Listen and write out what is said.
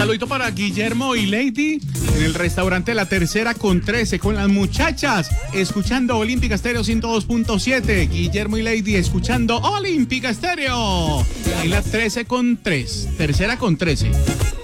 saludito para Guillermo y Lady en el restaurante La Tercera con 13 con las muchachas, escuchando Olímpica Estéreo 102.7. Guillermo y Lady escuchando Olímpica Estéreo. Ahí la 13 con 3, Tercera con 13.